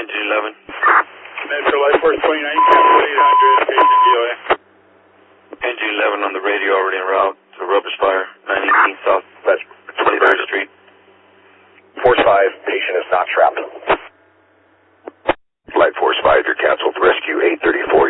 Engine 11. Metro Life Force 29, cancel 800, patient DOA. Engine 11 on the radio already en route to Rubbish Fire, 918 South West 23rd Street. Force 5, patient is not trapped. Flight Force 5, you're canceled. Rescue 834.